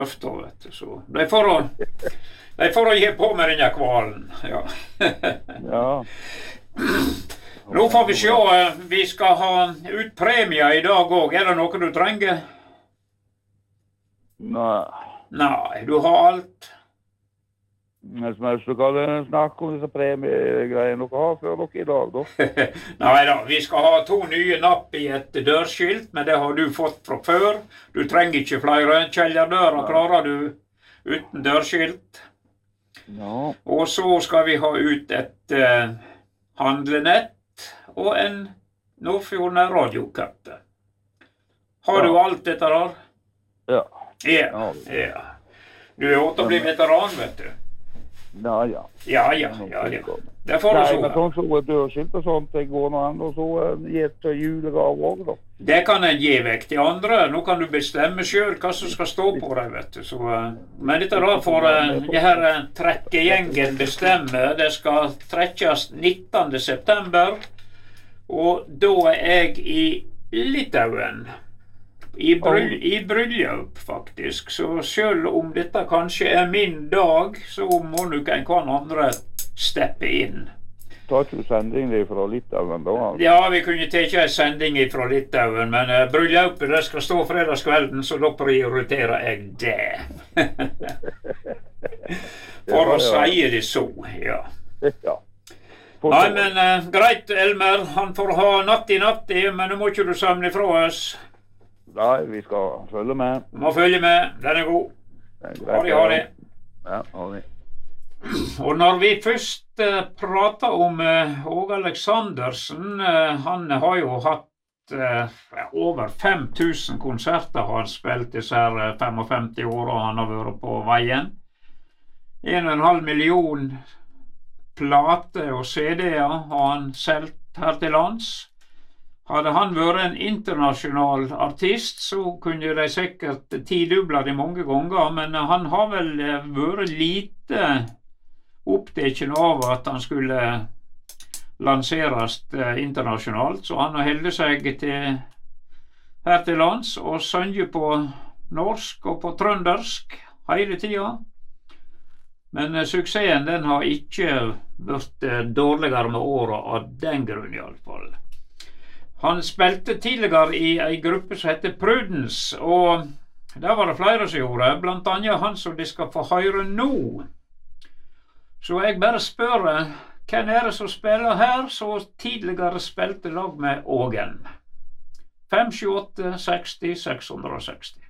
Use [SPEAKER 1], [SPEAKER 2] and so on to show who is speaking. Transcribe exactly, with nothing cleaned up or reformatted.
[SPEAKER 1] ofte, vet du, så de får å, de får å gi på med denne kvalen, ja.
[SPEAKER 2] Ja.
[SPEAKER 1] Nå får vi se, vi skal ha ut premier i dag også. Er det noe du trenger?
[SPEAKER 2] Nei.
[SPEAKER 1] Nei, du har alt.
[SPEAKER 2] Men som helst, du kan snakke om disse premiegreiene dere har før dere i dag, da.
[SPEAKER 1] Nei da, vi skal ha to nye napp i et dørskilt, men det har du fått fra før. Du trenger ikke flere kjellerdører, klarer du uten dørskilt.
[SPEAKER 2] Ja.
[SPEAKER 1] Og så skal vi ha ut et uh, handlenett og en Nordfjorden radiokappe. Har
[SPEAKER 2] Ja.
[SPEAKER 1] du alt dette der?
[SPEAKER 2] Ja.
[SPEAKER 1] Ja, ja. Du er åt å bli veteran, vet du.
[SPEAKER 2] Ja, ja.
[SPEAKER 1] Ja, ja, ja, ja. Det får du
[SPEAKER 2] Nei,
[SPEAKER 1] så.
[SPEAKER 2] men sånn så et dørskilt og sånt, det går noe annet, og så uh, gi et julegave også, da.
[SPEAKER 1] Det kan en gi vekk til andre. Nå kan du bestemme selv hva som skal stå på deg, vet du. Så, uh, men dette da får uh, det her uh, trekkegjengen bestemme. Det skal trekkes nittende september, og da er jeg i Litauen. I, bryll I bryllup, faktisk. Så selv om dette kanskje er min dag, så må nok en hver andre steppe inn.
[SPEAKER 2] Tar ikke du sendingen fra Litauen da? Altså?
[SPEAKER 1] Ja, vi kunne ikke en sending fra Litauen, men uh, bryllupet det skal stå fredagskvelden, så da prioriterer jeg det. For å si det så, ja.
[SPEAKER 2] Ja.
[SPEAKER 1] Nei, men uh, greit, Elmer. Han får ha natti-natti, men nå må ikke du samle fra oss.
[SPEAKER 2] Nei, vi skal følge med.
[SPEAKER 1] Du må følge med. Den er god. Ha det, ha det.
[SPEAKER 2] Ja, ha det.
[SPEAKER 1] Og når vi først uh, prater om uh, Åge Aleksandersen, uh, han har jo hatt uh, over fem tusen konserter har han spilt disse her uh, femtifem årene han har vært på veien. En og en halv million plater og C D-er har han solgt her til lands. Hadde han vært en internasjonal artist, så kunne de sikkert tidobla det mange ganger, men han har vel vært lite opptatt av at han skulle lanseres internasjonalt, så han har holdt seg til her til lands og synger på norsk og på trøndersk hele tida. Men suksessen den har ikke vært dårligere med åra av den grunn i alle fall. Han spilte tidligere i en gruppe som heter Prudence, og der var det flere som gjorde, blant annet han som de skal få høre nå. Så jeg bare spør, hvem er det som spiller her, så tidligere spilte lag med Ågen? fem sju åtte seksti seks hundre og seksti.